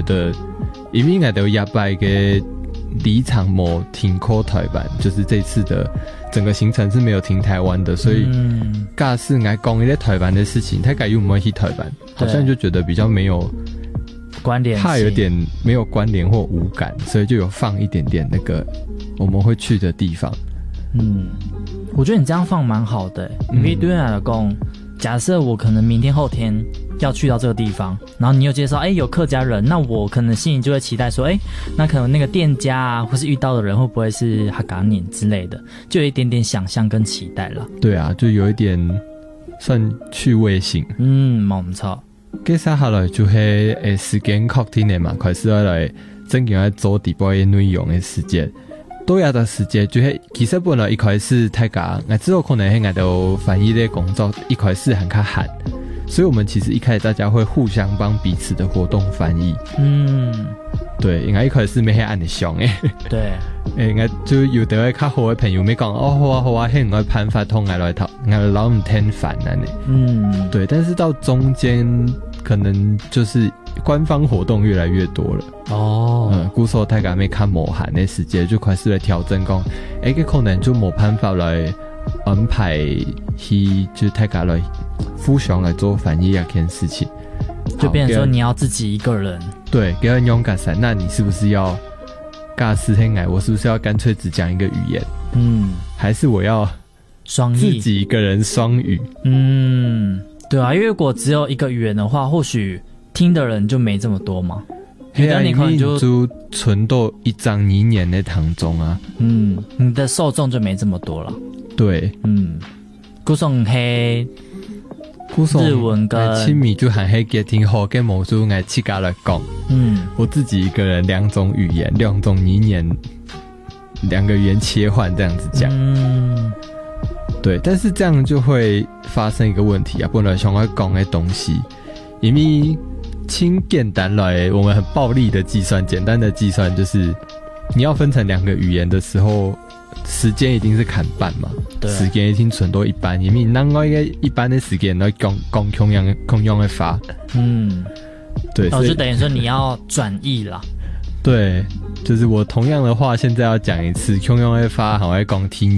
得应该都压败个离场没停靠台湾，就是这次的整个行程是没有停台湾的，所以假使来讲一些台湾的事情，他改有没有去台湾，好像就觉得比较没有关联， 怕有点没有关联或无感，所以就有放一点点那个我们会去的地方。 我觉得你这样放蛮好的，因为对我来讲，假设我可能明天后天要去到这个地方，然后你有介绍有客家人，那我可能心里就会期待说那可能那个店家啊或是遇到的人会不会是客家人之类的，就有一点点想象跟期待啦。 对啊，就有一点算趣味性。 没错。 接下來就係時間確定的嘛，開始來正經來做底部的內容的時間。多亞的時間就係其實本來一開始大家，我之後可能係我都翻譯的工作一開始很較閒，所以我們其實一開始大家會互相幫彼此的活動翻譯。對，因為一開始沒係按的想誒。 對。 我就有的會較好的朋友咪講好啊好啊，係我辦法通我來頭，我老唔聽煩啊呢。對，但是到中間可能就是官方活動越來越多了。古時候大家沒看無限的時間，就開始來調整講，個可能就冇辦法來安排去，就大家來互相來做翻譯這件事情， 就變成說你要自己一個人。對， 給人勇敢噻，那你是不是要尬斯黑矮？我是不是要乾脆只講一個語言？還是我要雙語，自己一個人雙語？ 對啊，因為如果只有一個語言的話，或許聽的人就沒這麼多嘛。 你可能就存到一張一年的當中啊。 你的受眾就沒這麼多了。 對， 古松黑日文跟親密就很黑嘅聽好嘅魔術愛自家來講。我自己一個人兩種語言，兩種語言，兩個語言切換這樣子講。對，但是這樣就會發生一個問題啊，本來想要講的東西，因為輕簡單來，我們很暴力的計算，簡單的計算就是你要分成兩個語言的時候，時間一定是砍半嘛，時間一定存到一半，因為咱我一般的時間來講同樣的法。對， 就等於說你要轉譯啦。 對，就是我同樣的話現在要講一次，同樣的法好像講聽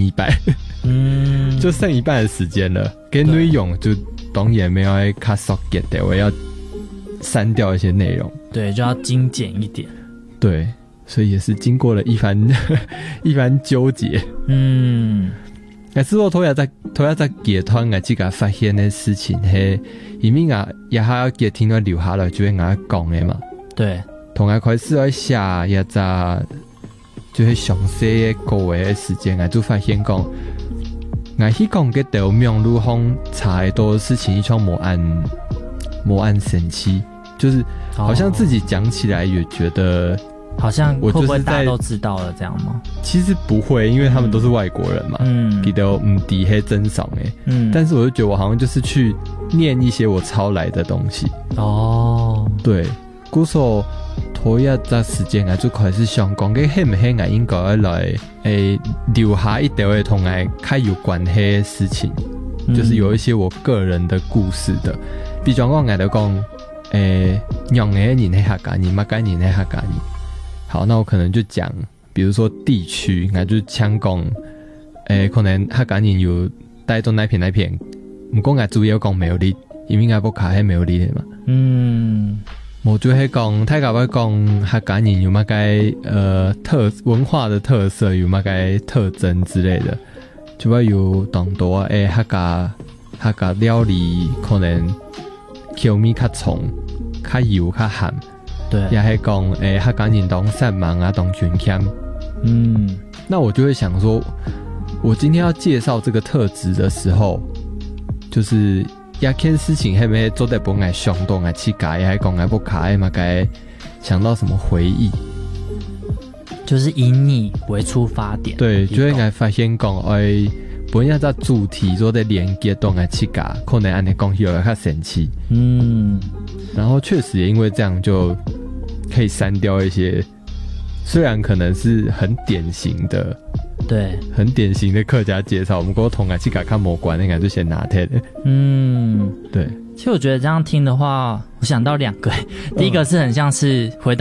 100，就剩一半的時間了，跟內容就當然沒有會較縮減的，我要刪掉一些內容， 對，就要精簡一點。 對，所以也是經過了一番糾結。但是我頭一隻劇團我自己發現的事情係，因為我也還劇團我留下來就會我講的嘛。 對， 同我開始我寫一隻就是詳細的個位的時間，我就發現講，我去講嘅條命路風差很多事情，一種沒按神奇，就是好像自己講起來也覺得。 好像會不會大家都知道了這樣嗎？ 其實不會，因為他們都是外國人嘛。比較唔低黑真爽但是我就覺得我好像就是去念一些我抄來的東西。對，故所拖一陣時間我就開始想講嘅係唔係我應該來留下一條同我較有關係的事情，就是有一些我個人的故事的。比如講我就講讓嘅人係客家人，乜嘅人係客家人。好，那我可能就講，比如說地區，我就搶講，可能客家人有帶到那片，不過我主要講苗栗，因為我不卡喺苗栗的嘛。我就係講，大家會講客家人有乜嘅文化的特色，有乜嘅特徵之類的，就會有當多客家料理，可能口味較重，較油較鹹。對，也係講客家人當善忙啊，當捐謙。那我就會想說，我今天要介紹這個特質的時候，就是一件事情係咪做得不愛想到愛去改，還講愛不改嘛？該想到什麼回憶？ 就是以你為出發點。對， 就會愛發現講，本來在主題做的連結都愛去改，可能按你講有較神奇。然後確實也因為這樣就可以刪掉一些，雖然可能是很典型的，對，很典型的客家介紹，我們過同去改看沒關，應該就先拿掉。對。 其實我覺得這樣聽的話，我想到兩個，第一個是很像是回到